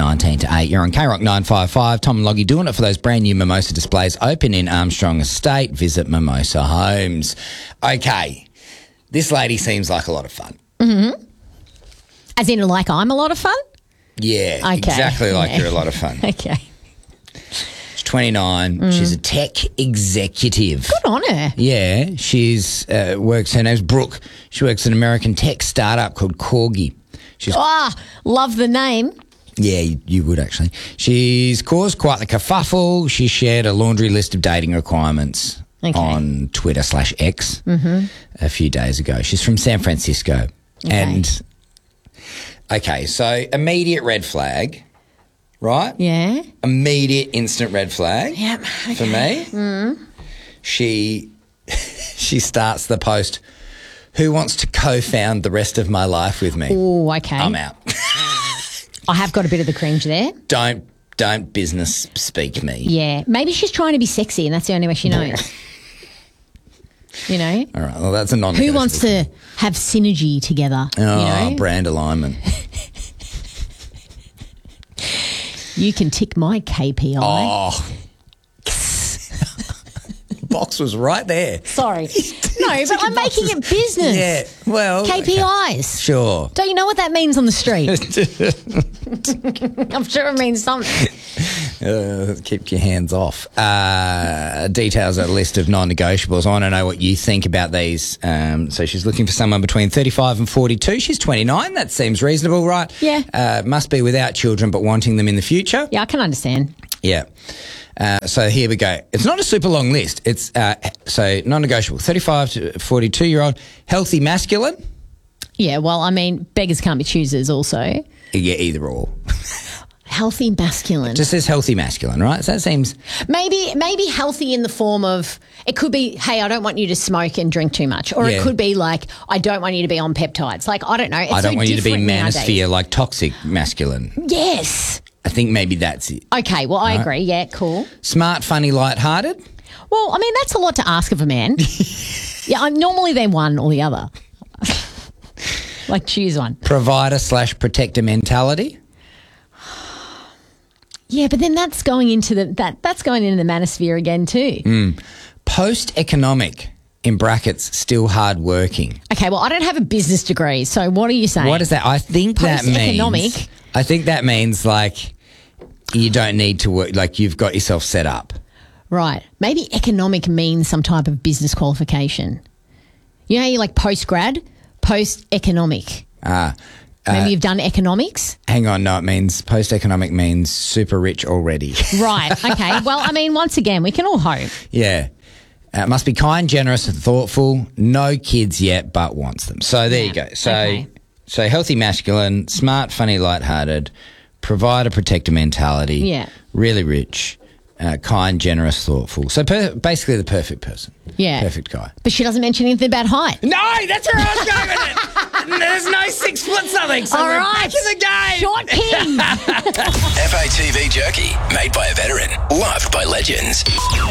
19 to 8. You're on K-Rock 955. Tom and Loggy doing it for those brand new Mimosa displays open in Armstrong Estate. Visit Mimosa Homes. Okay, this lady seems like a lot of fun. Mm-hmm. As in, like I'm a lot of fun? Yeah, okay. Exactly like you're a lot of fun. Okay. She's 29. She's a tech executive. Good on her. Yeah, she's works. Her name's Brooke. She works at an American tech startup called Corgi. Love the name. Yeah, you would actually. She's caused quite the kerfuffle. She shared a laundry list of dating requirements on Twitter/X a few days ago. She's from San Francisco. And, so immediate red flag, right? Yeah. Immediate instant red flag for me. Mm. She starts the post, who wants to co-found the rest of my life with me? Oh, okay. I'm out. I have got a bit of the cringe there. Don't business speak me. Yeah. Maybe she's trying to be sexy and that's the only way she knows. You know? All right. Well, that's a non-negotiable. Who wants to have synergy together? Oh, brand alignment. You can tick my KPI. Oh. Box was right there. Sorry. No, but I'm making it business. Yeah, well. KPIs. Okay. Sure. Don't you know what that means on the street? I'm sure it means something. Keep your hands off. Details a list of non-negotiables. I want to know what you think about these. So she's looking for someone between 35 and 42. She's 29. That seems reasonable, right? Yeah. Must be without children but wanting them in the future. Yeah, I can understand. Yeah. So here we go. It's not a super long list. It's so non-negotiable. 35 to 42-year-old, healthy masculine. Yeah, well, I mean, beggars can't be choosers also. Yeah, either or. Healthy masculine. Just says healthy masculine, right? So that seems... Maybe healthy in the form of, it could be, hey, I don't want you to smoke and drink too much. Or it could be like, I don't want you to be on peptides. Like, I don't know. It's I don't want you to be manosphere, nowadays. like toxic masculine. Yes. I think maybe that's it. Okay, well, I agree. Yeah, cool. Smart, funny, lighthearted. Well, I mean, that's a lot to ask of a man. Yeah, normally they're one or the other. Like, choose one. Provider/protector mentality. Yeah, but then that's going into the manosphere again too. Post-economic, in brackets, still hard-working. Okay, well, I don't have a business degree, so what are you saying? What is that? I think that means... Post-economic? I think that means, like, you don't need to work, like, you've got yourself set up. Right. Maybe economic means some type of business qualification. You know how you like post-grad? Post-economic. Maybe you've done economics? Hang on, no, it means post-economic means super rich already. Right, okay. Well, I mean, once again, we can all hope. Yeah. Must be kind, generous and thoughtful. No kids yet, but wants them. So there you go. So healthy masculine, smart, funny, lighthearted, provider, protector mentality. Yeah. Really rich, kind, generous, thoughtful. So basically the perfect person. Yeah. Perfect guy. But she doesn't mention anything about height. No, that's where I was going with it. There's no 6 foot something. So we're back in the game. Short king. FATV jerky, made by a veteran, loved by legends.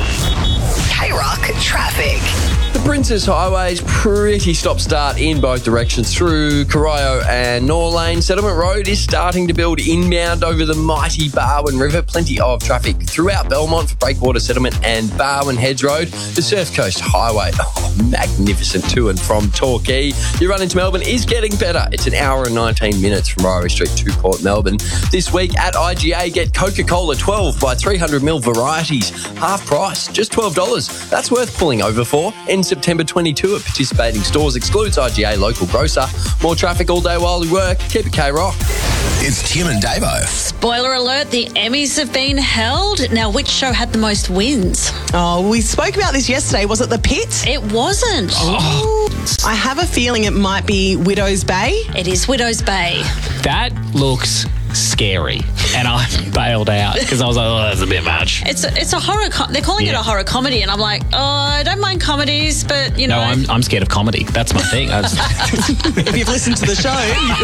K-Rock traffic. The Princess Highway's pretty stop-start in both directions through Corio and Norlane. Settlement Road is starting to build inbound over the mighty Barwon River. Plenty of traffic throughout Belmont for Breakwater Settlement and Barwon Heads Road. The Surf Coast Highway, magnificent to and from Torquay. Your run into Melbourne is getting better. It's an hour and 19 minutes from Ryrie Street to Port Melbourne. This week at IGA, get Coca-Cola 12 by 300ml varieties. Half price, just $12. That's worth pulling over for. In September 22 at participating stores, excludes IGA local grocer. More traffic all day while we work. Keep it K-Rock. It's Tim and Davo. Spoiler alert, the Emmys have been held. Now, which show had the most wins? Oh, we spoke about this yesterday. Was it The Pit? It wasn't. I have a feeling it might be Widow's Bay. It is Widow's Bay. That looks scary, and I bailed out because I was like, oh, that's a bit much. It's a horror. They're calling it a horror comedy, and I'm like, oh, I don't mind comedies, but you know, no, I'm scared of comedy. That's my thing. If you've listened to the show,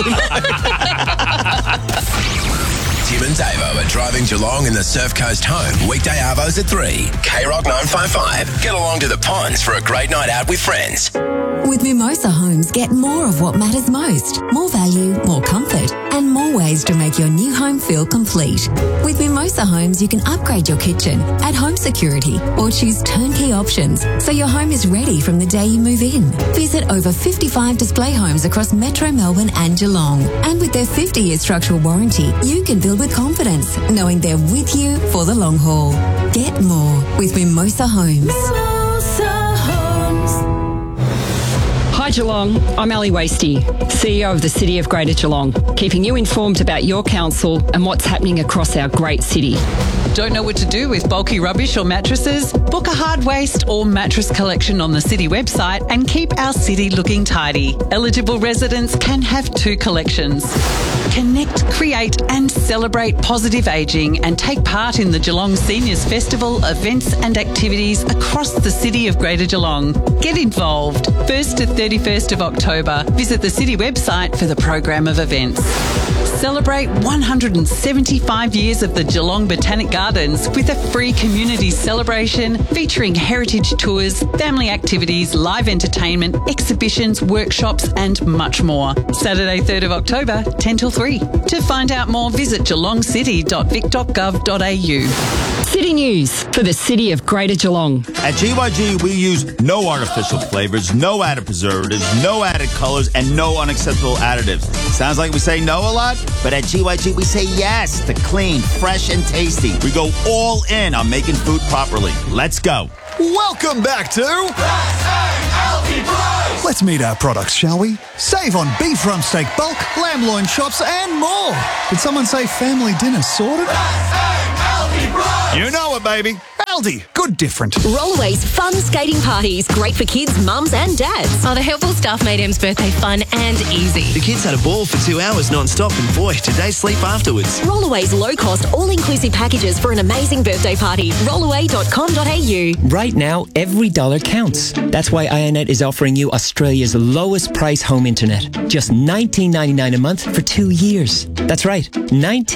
Tim and Davo are driving Geelong in the Surf Coast home. Weekday arvos at 3. K-Rock 955. Get along to the ponds for a great night out with friends. With Mimosa Homes, get more of what matters most. More value, more comfort and more ways to make your new home feel complete. With Mimosa Homes, you can upgrade your kitchen, add home security, or choose turnkey options so your home is ready from the day you move in. Visit over 55 display homes across Metro Melbourne and Geelong. And with their 50-year structural warranty, you can build with confidence, knowing they're with you for the long haul. Get more with Mimosa Homes. Hi Geelong, I'm Ali Wasty, CEO of the City of Greater Geelong, keeping you informed about your council and what's happening across our great city. Don't know what to do with bulky rubbish or mattresses? Book a hard waste or mattress collection on the city website and keep our city looking tidy. Eligible residents can have 2 collections. Connect, create and celebrate positive ageing and take part in the Geelong Seniors Festival events and activities across the City of Greater Geelong. Get involved. 1st to 31st of October. Visit the city website for the program of events. Celebrate 175 years of the Geelong Botanic Gardens with a free community celebration featuring heritage tours, family activities, live entertainment, exhibitions, workshops and much more. Saturday 3rd of October, 10 till 3. To find out more, visit geelongcity.vic.gov.au. City News for the City of Greater Geelong. At GYG, we use no artificial flavors, no added preservatives, no added colors, and no unacceptable additives. Sounds like we say no a lot, but at GYG, we say yes to clean, fresh, and tasty. We go all in on making food properly. Let's go. Welcome back to Let's meet our products, shall we? Save on beef rump steak bulk, lamb loin chops, and more. Did someone say family dinner sorted? You know it, baby. Aldi, good different. Rollaway's fun skating parties. Great for kids, mums and dads. Oh, the helpful staff made Em's birthday fun and easy. The kids had a ball for 2 hours non-stop and boy, did they sleep afterwards. Rollaway's low-cost, all-inclusive packages for an amazing birthday party. Rollaway.com.au. Right now, every dollar counts. That's why IONET is offering you Australia's lowest price home internet. Just $19.99 a month for 2 years. That's right,